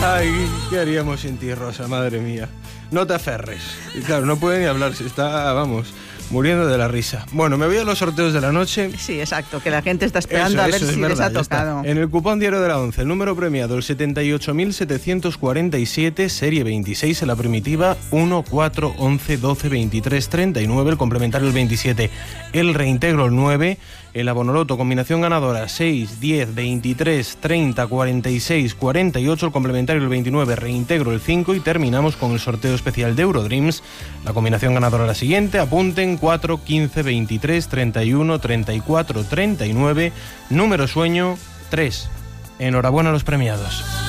Ay, ¿qué haríamos sin ti, Rosa? Madre mía. No te aferres. Y claro, no puede ni hablar, se está, vamos, muriendo de la risa. Bueno, me voy a los sorteos de la noche. Sí, exacto, que la gente está esperando a ver si les ha tocado. En el cupón diario de la 11, el número premiado, el 78.747, serie 26, en la primitiva 1, 4, 11, 12, 23, 39, el complementario el 27, el reintegro el 9, el abonoloto, combinación ganadora 6, 10, 23, 30, 46, 48, el complementario el 29, reintegro el 5 y terminamos con el sorteo especial de Eurodreams. La combinación ganadora la siguiente, apunten 4, 15, 23, 31, 34, 39, número sueño 3. Enhorabuena a los premiados.